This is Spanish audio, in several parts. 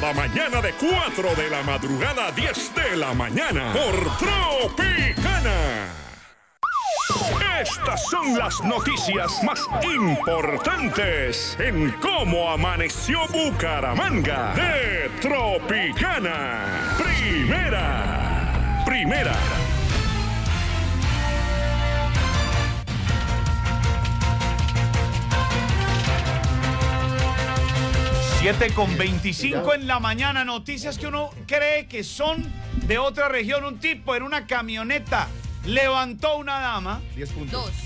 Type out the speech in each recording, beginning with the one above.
Cada mañana de 4 de la madrugada a 10 de la mañana por Tropicana. Estas son las noticias más importantes en cómo amaneció Bucaramanga de Tropicana. Primera. 7:25 en la mañana, noticias que uno cree que son de otra región. Un tipo en una camioneta levantó una dama. 10 puntos. Dos.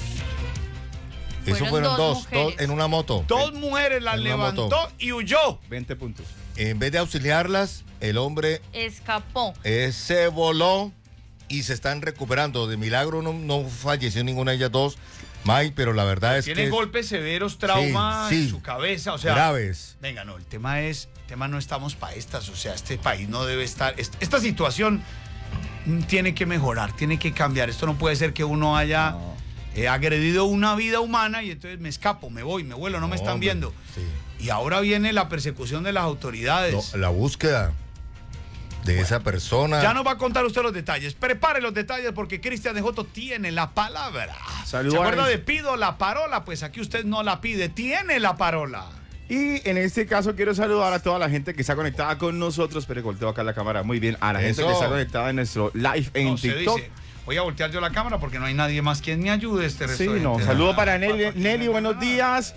Eso fueron dos en una moto. Dos mujeres las levantó y huyó. 20 puntos. En vez de auxiliarlas, el hombre Escapó. se voló y se están recuperando. De milagro no falleció ninguna de ellas dos, Mike, pero la verdad es Tiene que... golpes severos, trauma Sí, en su cabeza, o sea... graves. Venga, no, el tema no estamos para estas, o sea, este país no debe estar... Esta situación tiene que mejorar, tiene que cambiar. Esto no puede ser que uno haya agredido una vida humana y entonces me escapo, me voy, me vuelo, no me están viendo. Sí. Y ahora viene la persecución de las autoridades. No, la búsqueda de esa persona. Ya nos va a contar usted los detalles. Prepare los detalles porque Cristian de Joto tiene la palabra. Saludos. ¿Se acuerda de pido la parola? Pues aquí usted no la pide, tiene la parola. Y en este caso quiero saludar a toda la gente que está conectada con nosotros. Pero volteo acá la cámara. Muy bien. A la gente que está conectada en nuestro live en TikTok. Dice, voy a voltear yo la cámara porque no hay nadie más quien me ayude este resto de gente. Saludo para Nelly, buenos días.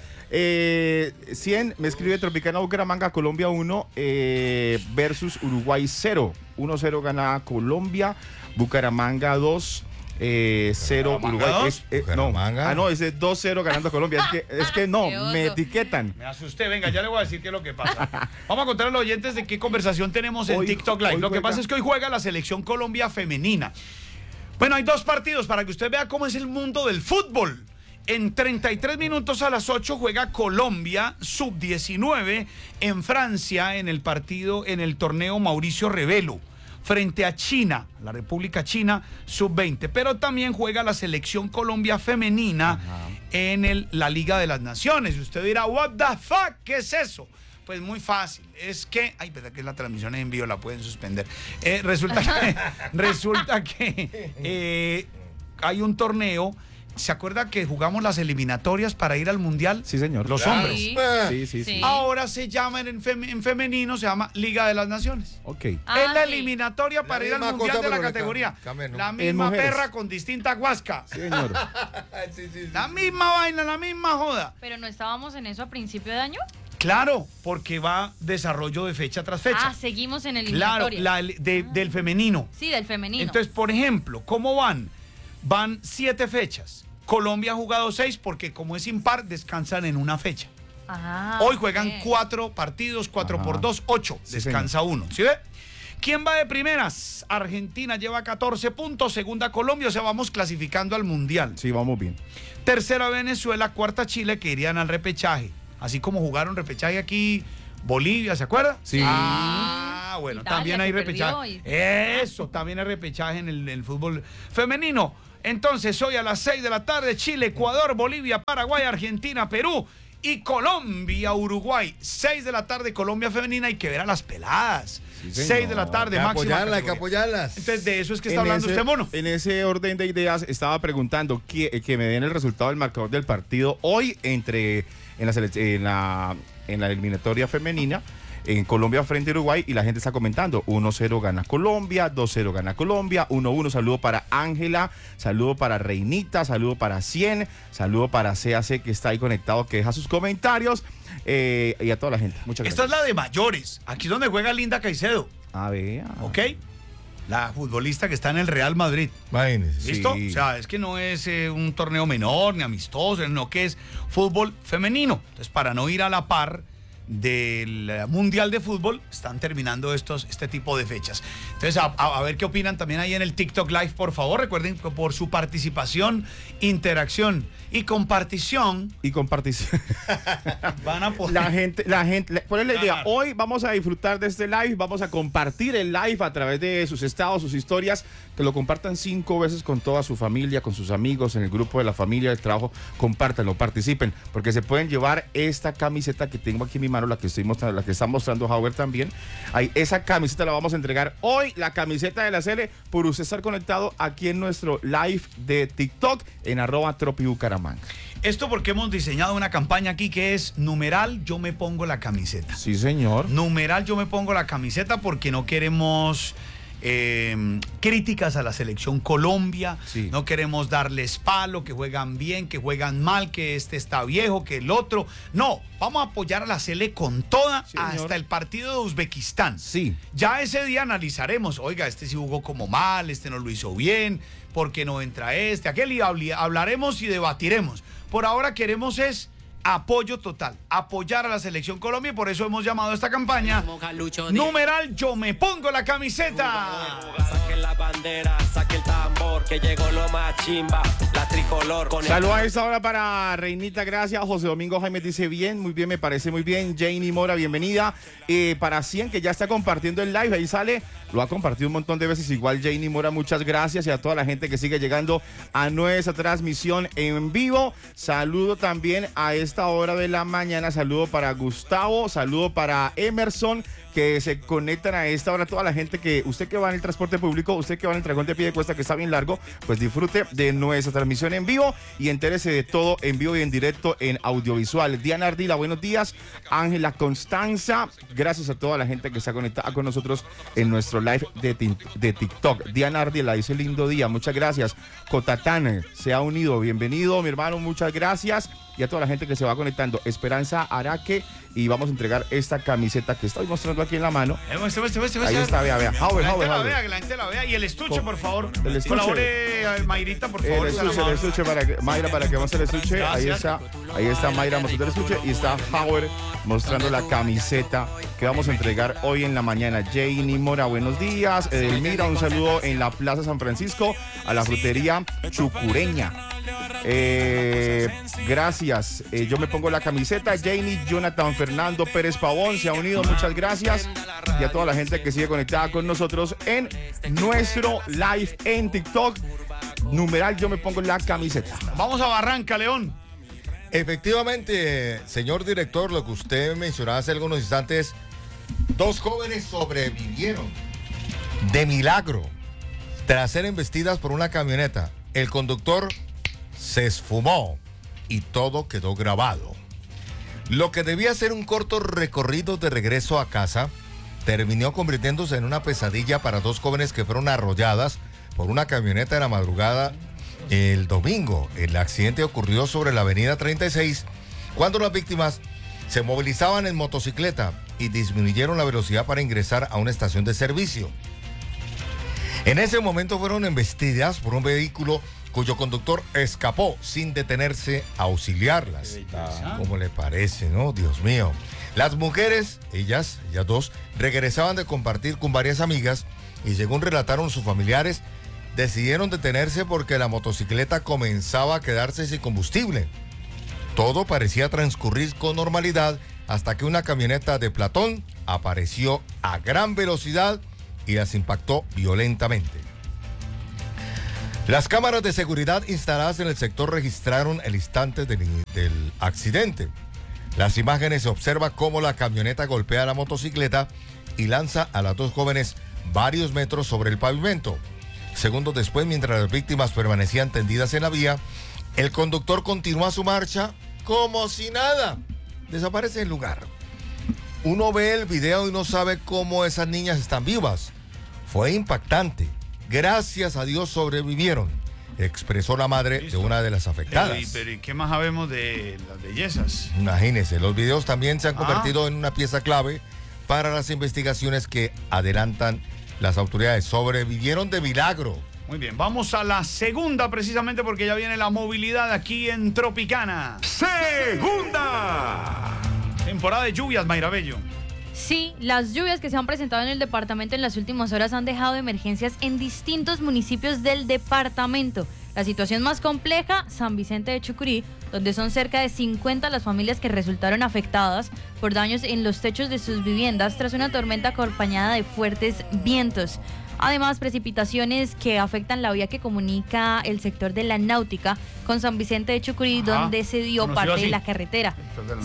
100, me escribe Tropicana Bucaramanga, Colombia 1 versus Uruguay 0. 1-0 gana Colombia, Bucaramanga 2. 0 Uruguay. No, ese 2-0 ganando Colombia. Es que no, me etiquetan. Me asusté, venga, ya le voy a decir qué es lo que pasa. Vamos a contar a los oyentes de qué conversación tenemos en TikTok Live. Lo que pasa es que hoy juega la selección Colombia femenina. Bueno, hay dos partidos para que usted vea cómo es el mundo del fútbol. En 33 minutos a las 8 juega Colombia sub-19 en Francia en el torneo Mauricio Revelo frente a China, la República China sub-20. Pero también juega la selección Colombia femenina en la Liga de las Naciones. Y usted dirá, what the fuck, ¿qué es eso? Pues muy fácil, es que... Ay, verdad que la transmisión en vivo la pueden suspender. Resulta que hay un torneo. ¿Se acuerda que jugamos las eliminatorias para ir al Mundial? Sí, señor. Los hombres. Sí. Ahora se llama en femenino, se llama Liga de las Naciones. Ok. Es la eliminatoria para ir al Mundial de la categoría. La misma perra con distinta guasca. Sí, señor. La misma vaina, la misma joda. Pero no estábamos en eso a principio de año. Claro, porque va desarrollo de fecha tras fecha. Seguimos en eliminatoria. Claro, del femenino. Sí, del femenino. Entonces, por ejemplo, ¿cómo van? Van 7 fechas. Colombia ha jugado 6 porque como es impar, descansan en una fecha. Hoy juegan 4 partidos, 4 por 2, 8. Sí, descansa uno. ¿Sí ve? ¿Quién va de primeras? Argentina lleva 14 puntos. Segunda Colombia, o sea, vamos clasificando al Mundial. Sí, vamos bien. Tercera Venezuela, cuarta Chile, que irían al repechaje. Así como jugaron repechaje aquí Bolivia, ¿se acuerda? Sí. Bueno, Italia, también hay repechaje. Eso, también hay repechaje en el fútbol femenino. Entonces, hoy a las 6 de la tarde, Chile, Ecuador, Bolivia, Paraguay, Argentina, Perú y Colombia, Uruguay. 6 de la tarde, Colombia femenina, hay que ver a las peladas. Sí, 6 de la tarde, máxima. Hay que apoyarlas. Entonces, de eso es que está hablando usted, mono. En ese orden de ideas, estaba preguntando que me den el resultado del marcador del partido hoy en la eliminatoria femenina. En Colombia frente a Uruguay y la gente está comentando 1-0 gana Colombia, 2-0 gana Colombia, 1-1, saludo para Ángela, saludo para Reinita, saludo para 100, saludo para CAC que está ahí conectado, que deja sus comentarios y a toda la gente. Muchas gracias. Esta es la de mayores, aquí es donde juega Linda Caicedo. Vea. ¿Ok? La futbolista que está en el Real Madrid. Imagínese. ¿Listo? Sí. O sea, es que no es un torneo menor ni amistoso, sino que es fútbol femenino. Entonces, para no ir a la par del Mundial de Fútbol, están terminando este tipo de fechas. Entonces, a ver qué opinan también ahí en el TikTok Live, por favor. Recuerden que por su participación, interacción y compartición. Van a poder... La gente, ¿cuál es la idea? Hoy vamos a disfrutar de este live, vamos a compartir el live a través de sus estados, sus historias, que lo compartan 5 veces con toda su familia, con sus amigos, en el grupo de la familia, del trabajo, compártanlo, participen, porque se pueden llevar esta camiseta que tengo aquí en mi mano, mano, la que está mostrando Howard también. Ahí, esa camiseta la vamos a entregar hoy, la camiseta de la Sele, por usted estar conectado aquí en nuestro live de TikTok en @tropibucaramanga. Esto porque hemos diseñado una campaña aquí que es numeral yo me pongo la camiseta. Sí, señor. Numeral yo me pongo la camiseta porque no queremos críticas a la selección Colombia, sí. No queremos darles palo, que juegan bien, que juegan mal, que este está viejo, que el otro. No, vamos a apoyar a la Sele con toda, sí, hasta el partido de Uzbekistán. Sí. Ya ese día analizaremos, oiga, este sí jugó como mal, este no lo hizo bien, ¿por qué no entra este? Aquel, y hablaremos y debatiremos. Por ahora queremos es apoyo total, apoyar a la selección Colombia, y por eso hemos llamado a esta campaña numeral yo me pongo la camiseta. Saque la bandera, saque el tambor, que llegó lo más chimba, la tricolor. Saludos a esta hora para Reinita, gracias. José Domingo Jaime dice bien, muy bien, me parece muy bien. Janie Mora, bienvenida. Para 100, que ya está compartiendo el live, ahí sale, lo ha compartido un montón de veces. Igual Janie Mora, muchas gracias, y a toda la gente que sigue llegando a nuestra transmisión en vivo. Saludo también a esta hora de la mañana, saludo para Gustavo, saludo para Emerson, que se conectan a esta hora. Toda la gente usted que va en el transporte público, usted que va en el transporte de pie de cuesta, que está bien largo, pues disfrute de nuestra transmisión en vivo y entérese de todo en vivo y en directo en audiovisual. Diana Ardila, buenos días. Ángela Constanza, gracias a toda la gente que está conectada con nosotros en nuestro live de TikTok. Diana Ardila dice lindo día, muchas gracias. Cotatán se ha unido, bienvenido mi hermano, muchas gracias. Y a toda la gente que se va conectando. Esperanza Araque, y vamos a entregar esta camiseta que estoy mostrando aquí en la mano. Ahí está, vea. Que la gente la vea. Y el estuche, por favor. El estuche. Colabore, Mayrita, por favor. El estuche Mayra, para que muestre el estuche. Gracias. Ahí está Mayra mostrando el estuche, y está Howard mostrando la camiseta que vamos a entregar hoy en la mañana. Janie Mora, buenos días. Edelmira, un saludo en la Plaza San Francisco, a la frutería Chucureña. Gracias, yo me pongo la camiseta. Janie, Jonathan Fernando Pérez Pavón se ha unido, muchas gracias. Y a toda la gente que sigue conectada con nosotros en nuestro live en TikTok, numeral yo me pongo la camiseta. Vamos a Barranca, León. Efectivamente, señor director, lo que usted mencionaba hace algunos instantes, 2 jóvenes sobrevivieron de milagro tras ser embestidas por una camioneta. El conductor se esfumó y todo quedó grabado. Lo que debía ser un corto recorrido de regreso a casa terminó convirtiéndose en una pesadilla para 2 jóvenes que fueron arrolladas por una camioneta en la madrugada el domingo. El accidente ocurrió sobre la avenida 36 cuando las víctimas se movilizaban en motocicleta y disminuyeron la velocidad para ingresar a una estación de servicio. En ese momento fueron embestidas por un vehículo cuyo conductor escapó sin detenerse a auxiliarlas. ¿Cómo le parece, no? Dios mío. Las mujeres, ellas 2, regresaban de compartir con varias amigas y según relataron sus familiares, decidieron detenerse porque la motocicleta comenzaba a quedarse sin combustible. Todo parecía transcurrir con normalidad hasta que una camioneta de Platón apareció a gran velocidad y las impactó violentamente. Las cámaras de seguridad instaladas en el sector registraron el instante del accidente. Las imágenes se observa cómo la camioneta golpea a la motocicleta y lanza a las 2 jóvenes varios metros sobre el pavimento. Segundos después, mientras las víctimas permanecían tendidas en la vía, el conductor continúa su marcha como si nada. Desaparece del lugar. Uno ve el video y no sabe cómo esas niñas están vivas. Fue impactante. Gracias a Dios sobrevivieron, expresó la madre de una de las afectadas. Pero ¿y qué más sabemos de las bellezas? Imagínense, los videos también se han convertido en una pieza clave para las investigaciones que adelantan las autoridades. Sobrevivieron de milagro. Muy bien, vamos a la segunda precisamente porque ya viene la movilidad aquí en Tropicana. Segunda. Temporada de lluvias, Mayra Bello. Sí, las lluvias que se han presentado en el departamento en las últimas horas han dejado emergencias en distintos municipios del departamento. La situación más compleja, San Vicente de Chucurí, donde son cerca de 50 las familias que resultaron afectadas por daños en los techos de sus viviendas tras una tormenta acompañada de fuertes vientos. Además, precipitaciones que afectan la vía que comunica el sector de la Náutica con San Vicente de Chucurí, donde se dio parte de la carretera. Sí,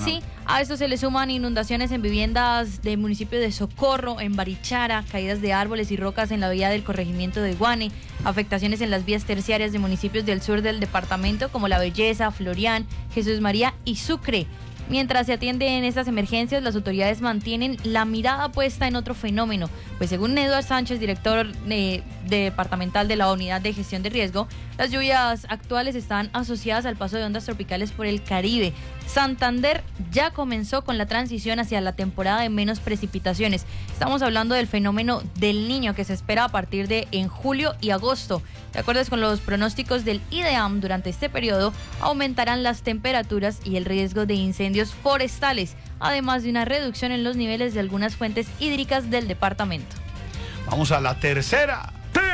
A esto se le suman inundaciones en viviendas del municipio de Socorro, en Barichara, caídas de árboles y rocas en la vía del corregimiento de Guane, afectaciones en las vías terciarias de municipios del sur del departamento como La Belleza, Florián, Jesús María y Sucre. Mientras se atienden estas emergencias, las autoridades mantienen la mirada puesta en otro fenómeno, pues según Eduardo Sánchez, director departamental de la Unidad de Gestión de Riesgo, las lluvias actuales están asociadas al paso de ondas tropicales por el Caribe. Santander ya comenzó con la transición hacia la temporada de menos precipitaciones. Estamos hablando del fenómeno del Niño que se espera a partir de en julio y agosto. De acuerdo con los pronósticos del IDEAM, durante este periodo aumentarán las temperaturas y el riesgo de incendios forestales, además de una reducción en los niveles de algunas fuentes hídricas del departamento. Vamos a la tercera.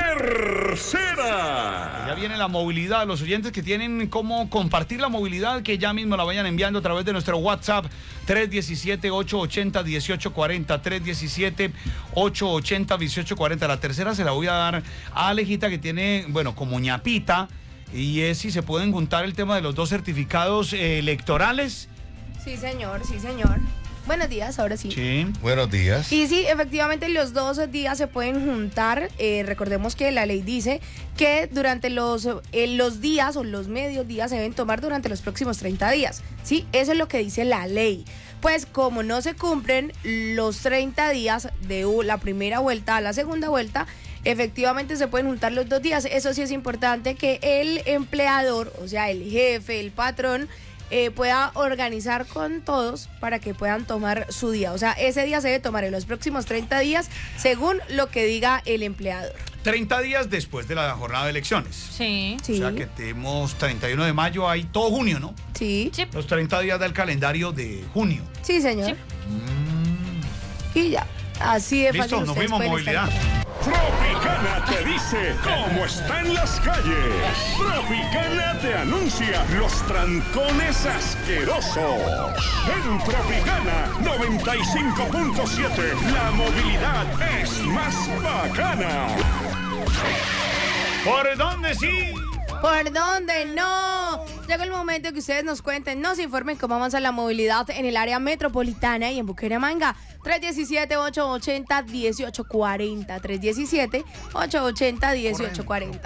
Tercera. Ya viene la movilidad. Los oyentes que tienen cómo compartir la movilidad, que ya mismo la vayan enviando a través de nuestro WhatsApp 317-880-1840, 317-880-1840. La tercera se la voy a dar a Alejita, que tiene, bueno, como ñapita, y es si se pueden juntar el tema de los dos certificados electorales. Sí, señor, sí, señor. Buenos días, ahora sí. Sí. Buenos días. Y sí, efectivamente los 2 días se pueden juntar. Recordemos que la ley dice que durante los días o los medios días se deben tomar durante los próximos 30 días. Sí, eso es lo que dice la ley. Pues como no se cumplen los 30 días de la primera vuelta a la segunda vuelta, efectivamente se pueden juntar los 2 días. Eso sí es importante que el empleador, o sea, el jefe, el patrón, pueda organizar con todos para que puedan tomar su día. O sea, ese día se debe tomar en los próximos 30 días según lo que diga el empleador. 30 días después de la jornada de elecciones. Sí. Sí. O sea que tenemos 31 de mayo, ahí todo junio, ¿no? Sí. Sí. Los 30 días del calendario de junio. Sí, señor. Sí. Y ya. Así de Listo, fácil. nos ustedes fuimos, pueden movilidad. estar. Tropicana te dice cómo están las calles. Tropicana te anuncia los trancones asquerosos. En Tropicana 95.7, la movilidad es más bacana. ¿Por dónde sí? ¿Por dónde no? Llegó el momento que ustedes nos cuenten, nos informen cómo avanza la movilidad en el área metropolitana y en Bucaramanga. 317-880-1840. 317-880-1840.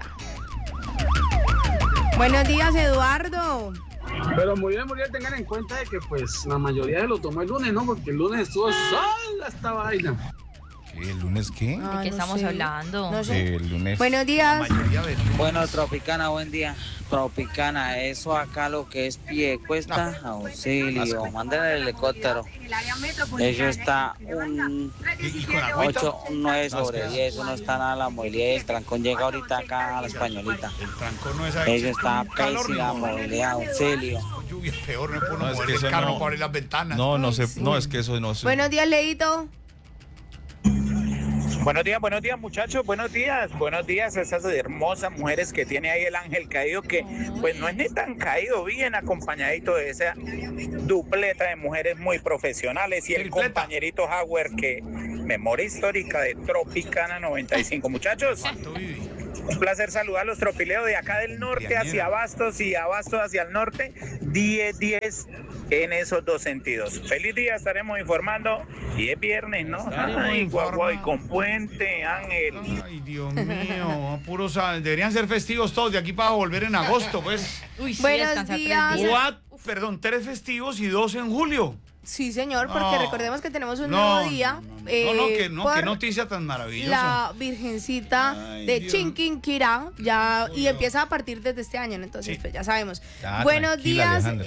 Buenos días, Eduardo. Pero muy bien, tengan en cuenta de que pues la mayoría lo tomó el lunes, ¿no? Porque el lunes estuvo sola esta vaina. ¿El lunes qué? ¿De qué estamos hablando? No sé. El lunes. Buenos días. Bueno, Tropicana, buen día. Tropicana, eso acá lo que es pie cuesta, auxilio, manden el helicóptero. Eso está un 8, un 9 sobre 10, eso no está nada la movilidad. El trancón llega ahorita acá a la Españolita. El trancón no es ahí. Eso está pésima movilidad, auxilio. Con lluvia peor, no puedo No, es mover que el eso carro no- para abrir las ventanas. No sé, sí. no, es que eso no sé. Buenos días, Leito. Buenos días, muchachos, buenos días, esas hermosas mujeres que tiene ahí el ángel caído, que pues no es ni tan caído, bien acompañadito de esa dupleta de mujeres muy profesionales y el Tripleta. compañerito Howard, que memoria histórica de Tropicana 95. Muchachos, ¿Cuánto viví? un placer saludar a los tropileos de acá del norte hacia Abastos y Abastos hacia el norte, 10-10 en esos dos sentidos. Feliz día, estaremos informando y es viernes, ¿no? Estaremos Ay, Guaguay informando. con Puente, Ángel. Ay, Dios mío, deberían ser festivos todos de aquí para volver en agosto, pues. Uy, sí, Buenos descansar 3 días. días. Perdón, 3 festivos y 2 en julio. Sí, señor, porque No. recordemos que tenemos un nuevo día. qué por noticia tan maravillosa. la Virgencita Ay, de Dios. Chinquinquirá, ya, y empieza a partir desde este año, ¿no? Entonces, Sí. pues ya sabemos. Ya, Buenos tranquila, días. Alejandra.